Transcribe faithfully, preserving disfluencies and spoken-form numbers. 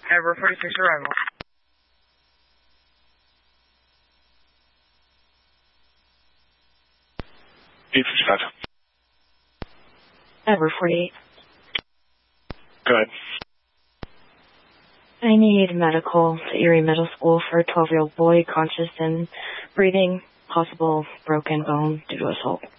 Ever forty-six arrival. eight fifty-five. Ever forty-eight. Go ahead. I need medical to Erie Middle School for a twelve-year-old boy, conscious and breathing, possible broken bone due to assault.